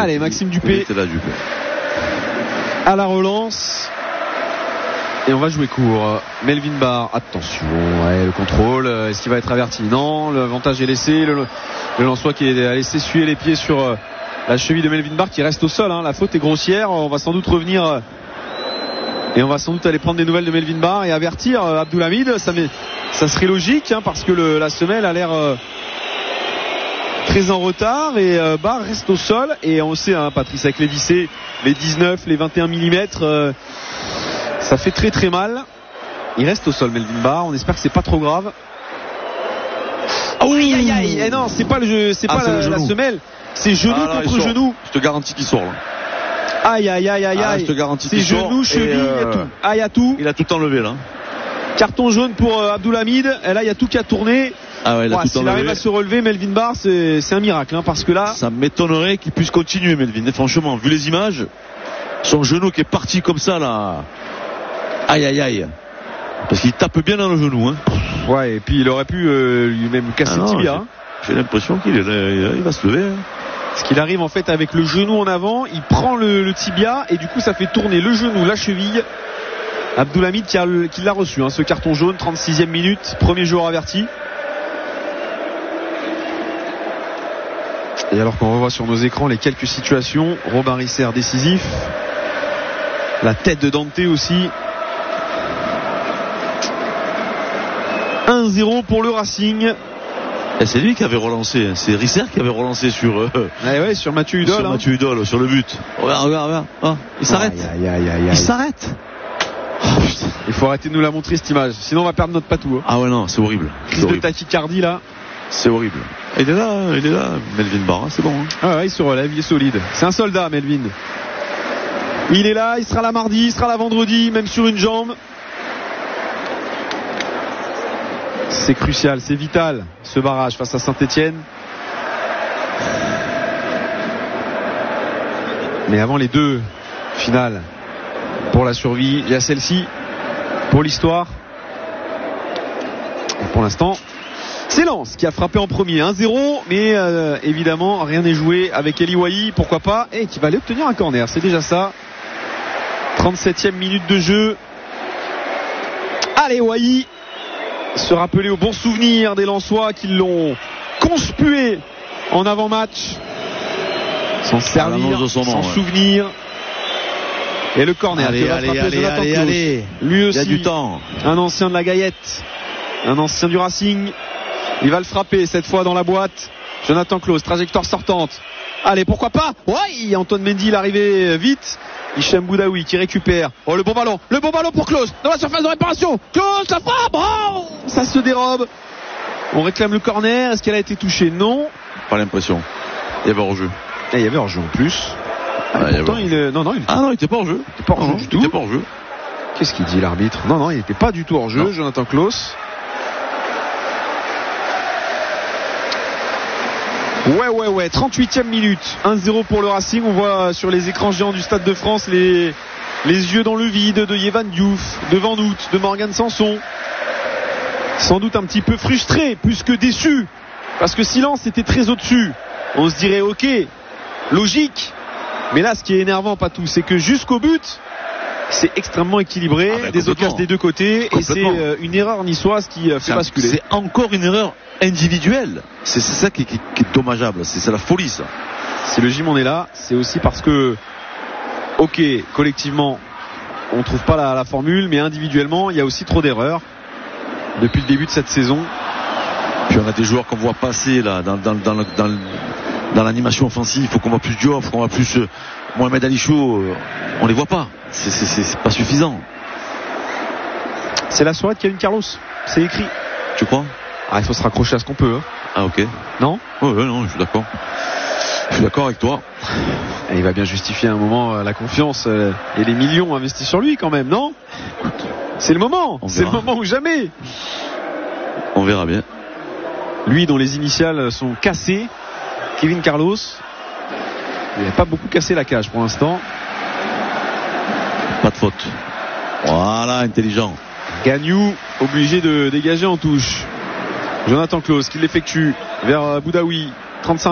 Allez, Maxime Dupé. Il était là, Dupé. À la relance. Et on va jouer court. Melvin Barr, attention, ouais, le contrôle, est-ce qu'il va être averti? Non, l'avantage est laissé. Le Lensois qui a laissé suer les pieds sur la cheville de Melvin Barr qui reste au sol. La faute est grossière. On va sans doute revenir et on va sans doute aller prendre des nouvelles de Melvin Barr et avertir Abdoulhamid. Ça serait logique parce que la semelle a l'air très en retard et Barr reste au sol. Et on sait, Patrice, avec les vissés, les 19, les 21 mm, ça fait très très mal. Il reste au sol, Melvin Barr. On espère que c'est pas trop grave. Oh, aïe aïe aïe. Et non, c'est pas le jeu, c'est pas la semelle, c'est genou contre genou. Je te garantis qu'il sort là. Aïe aïe aïe aïe aïe. Je te garantis qu'il sort. C'est genou, cheville, il y a tout. Ah, il y a tout. Il a tout enlevé là. Carton jaune pour Abdoulhamid. Et là, il y a tout qui a tourné. Ah ouais, s'il arrive à se relever, Melvin Barr, c'est un miracle, parce que là. Ça m'étonnerait qu'il puisse continuer, Melvin. Et franchement, vu les images, son genou qui est parti comme ça là. Aïe aïe aïe. Parce qu'il tape bien dans le genou. Ouais, et puis il aurait pu lui-même casser le tibia. J'ai l'impression qu'il va se lever. Parce qu'il arrive en fait avec le genou en avant, il prend le tibia et du coup ça fait tourner le genou, la cheville. Abdoulhamid qui l'a reçu, ce carton jaune, 36e minute, premier joueur averti. Et alors qu'on revoit sur nos écrans les quelques situations, Robin Risser décisif, la tête de Dante aussi. 1-0 pour le Racing. Et c'est lui qui avait relancé, c'est Risser qui avait relancé sur sur Mathieu Hudol. Sur Mathieu Hudol, sur le but. Regarde. Il s'arrête. Il s'arrête. Il faut arrêter de nous la montrer cette image, sinon on va perdre notre patou. Ah ouais, non, c'est horrible. Crise de tachycardie là. C'est horrible. Il est là, Melvin Barr, c'est bon. Ah ouais, il se relève, il est solide. C'est un soldat, Melvin. Il est là, il sera là mardi, il sera là vendredi, même sur une jambe. C'est crucial, c'est vital, ce barrage face à Saint-Etienne. Mais avant les deux finales pour la survie, il y a celle-ci pour l'histoire. Et pour l'instant, c'est Lens qui a frappé en premier, 1-0, mais évidemment rien n'est joué avec Eli Wahi, pourquoi pas, et qui va aller obtenir un corner, c'est déjà ça. 37e minute de jeu. Allez, Wahi se rappeler au bon souvenir des Lensois qui l'ont conspué en avant-match, s'en servir, s'en souvenir. Et le corner. Allez. Lui aussi, il y a du temps. Un ancien de la Gaillette, un ancien du Racing. Il va le frapper cette fois dans la boîte. Jonathan Clauss, trajectoire sortante. Allez, pourquoi pas? Ouais, Antoine Mendy, il arrivait vite. Hicham Boudaoui qui récupère. Oh, le bon ballon pour Clauss dans la surface de réparation. Clauss, la frappe. Oh, ça se dérobe. On réclame le corner. Est-ce qu'elle a été touchée? Non. Pas l'impression. Il y avait hors-jeu. Et il y avait hors-jeu en plus. Pourtant, il était pas hors-jeu. Il était pas hors-jeu du tout. Il était pas hors-jeu. Qu'est-ce qu'il dit l'arbitre? Non, il n'était pas du tout hors-jeu, Jonathan Clauss. Ouais, 38e minute, 1-0 pour le Racing. On voit sur les écrans géants du Stade de France les yeux dans le vide de Yévan Diouf, de Van Hout, de Morgan Sanson. Sans doute un petit peu frustré, plus que déçu, parce que Silence était très au-dessus. On se dirait ok, logique. Mais là, ce qui est énervant, pas tout, c'est que jusqu'au but, c'est extrêmement équilibré, des occasions des deux côtés, et c'est une erreur niçoise qui fait basculer. C'est encore une erreur individuelle. C'est ça qui est dommageable. C'est la folie, ça. Si le gym on est là, c'est aussi parce que, ok, collectivement, on trouve pas la formule, mais individuellement, il y a aussi trop d'erreurs depuis le début de cette saison. Puis on a des joueurs qu'on voit passer là dans l'animation offensive. Il faut qu'on voit plus Diop, qu'on voit plus Mohamed Ali Chou. On les voit pas. C'est pas suffisant. C'est la soirée de Kevin Carlos. C'est écrit. Tu crois? Il faut se raccrocher à ce qu'on peut. Ah ok. Non? Ouais, non, je suis d'accord. Je suis d'accord avec toi. Et il va bien justifier à un moment la confiance et les millions investis sur lui quand même, non? C'est le moment. C'est le moment ou jamais. On verra bien. Lui dont les initiales sont cassées, Kevin Carlos, il n'a pas beaucoup cassé la cage pour l'instant. Pas de faute. Voilà, intelligent. Gagnou obligé de dégager en touche. Jonathan Clauss qui l'effectue vers Boudaoui, 35